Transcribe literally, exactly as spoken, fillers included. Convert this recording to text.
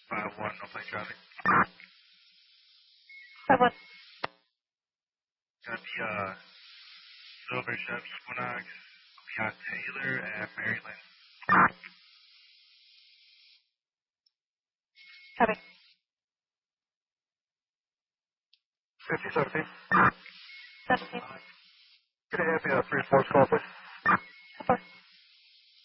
five one, no plane traffic. five one. Got the uh, silver Chevy Equinox, Leon Taylor, and Maryland. Copy. fifty seventeen. seventeen. Can I have you a three four call, please? four.